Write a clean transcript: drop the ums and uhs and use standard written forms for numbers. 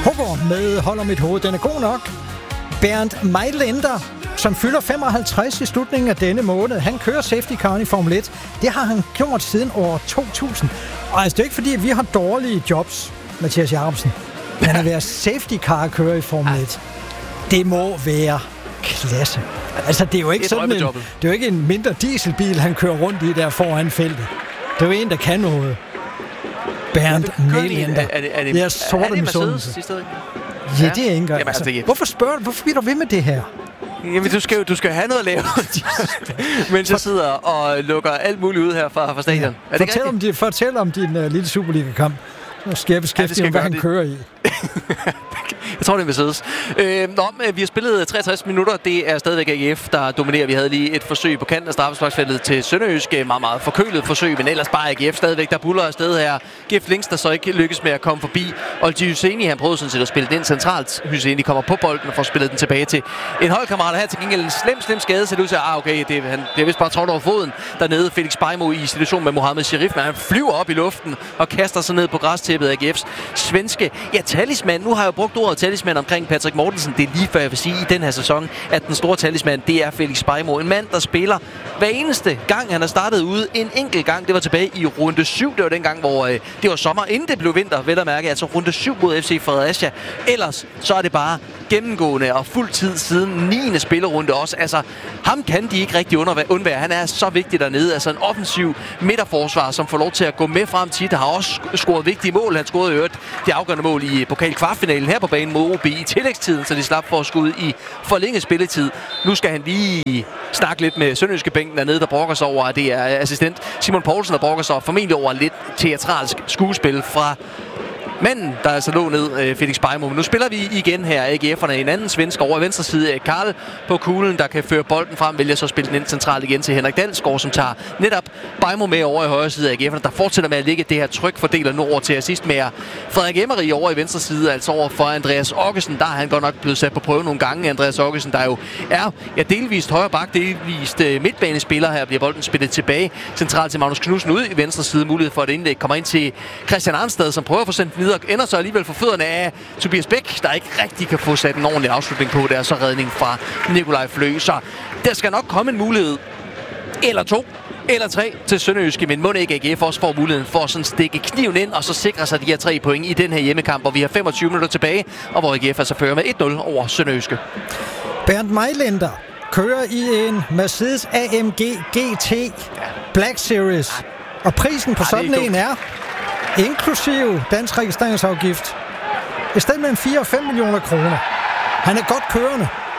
Hugger med Holder mit hoved. Den er god nok. Bernd Mayländer, som fylder 55 i slutningen af denne måned. Han kører safety car i Formel 1. Det har han gjort siden år 2000. Og altså, det er ikke fordi, at vi har dårlige jobs, Mathias Jacobsen. Men at være safety car kører i Formel 1, det må være klasse. Altså, det er jo ikke sådan det er jo ikke en mindre dieselbil, han kører rundt i der foran feltet. Det er jo en, der kan noget. Bernd Mayländer. Jeg er sorte med sundelse. Ja, det er ikke engang. Hvorfor bliver du ved med det her? Jamen, du skal have noget at lave, mens jeg sidder og lukker alt muligt ud her fra stadion. Ja. Fortæl om din lille Superliga-kamp. Nu skal jeg beskæftige hvad han kører i. Jeg tror, det er Mercedes. Vi har spillet 63 minutter. Det er stadigvæk AGF, der dominerer. Vi havde lige et forsøg på kanten af straffesparksfeltet til Sønderjysk. Meget, meget forkølet forsøg, men ellers bare AGF stadigvæk, der buller afsted her. GF Links, der så ikke lykkes med at komme forbi. Og Hyseni, han prøvede sådan set at spille den ind centralt. Hyseni kommer på bolden og får spillet den tilbage til en holdkammerat her. Til gengæld en slem skade, så det ud til, okay, det er vist bare trådt over foden dernede. Felix Beijmo i situation med Mohamed Sherif, men han flyver op i luften og kaster sig ned på græstæppet af AGF's svenske talisman. Nu har jeg brugt ordet talisman omkring Patrick Mortensen. Det er lige før jeg vil sige i den her sæson, at den store talisman, det er Felix Beijmo. En mand, der spiller hver eneste gang, han har startet ude. En enkelt gang, det var tilbage i runde 7. Det var den gang, hvor det var sommer, inden det blev vinter, vel at mærke. Altså runde 7 mod FC Fredericia. Ellers så er det bare gennemgående og fuld tid siden 9. spillerunde også. Altså, ham kan de ikke rigtig undvære. Han er så vigtig dernede. Altså en offensiv midterforsvar, som får lov til at gå med frem tit. Har også scoret vigtige mål. Han scorede i øvrigt det afgørende mål i pokalkvartfinalen her på banen mod OB i tillægstiden, så de slap for at skud i forlænget spilletid. Nu skal han lige snakke lidt med Sønderjyske bænken dernede, der brokker sig over, at det er assistent Simon Poulsen, der brokker sig formentlig over lidt teatralsk skuespil fra manden, der altså lå ned, Felix Beijmo. Men nu spiller vi igen her, AGF'erne, en anden svensk over i venstre side. Karl på kuglen, der kan føre bolden frem, vælger så at spille den ind centralt igen til Henrik Dalsgaard, som tager netop Beijmo med over i højre side af AGF'erne, der fortsætter med at ligge det her tryk, fordeler nu over til assist med Frederik Emery over i venstre side, altså over for Andreas Oggesen. Der er han godt nok blevet sat på prøve nogle gange. Andreas Oggesen, der jo er delvist højre bak, delvist midtbanespiller. Her bliver bolden spillet tilbage centralt til Magnus Knudsen ud i venstre side. Mulighed for et indlæg kommer ind til Christian Arnstad, som prøver at få sendt videre, ender så alligevel for fødderne af Tobias Bæk, der ikke rigtig kan få sat en ordentlig afslutning på. Det er så redning fra Nikolaj Flø. Så der skal nok komme en mulighed, eller 2, eller 3 til Sønderjyske, men må ikke AGF også får muligheden for at sådan stikke kniven ind og så sikre sig de her 3 point i den her hjemmekamp, hvor vi har 25 minutter tilbage, og hvor AGF altså fører med 1-0 over Sønderjyske. Bernd Mayländer kører i en Mercedes AMG GT Black Series, og prisen på sådan en er inklusive dansk registreringsafgift et sted mellem 4 og 5 millioner kroner. Han er godt kørende.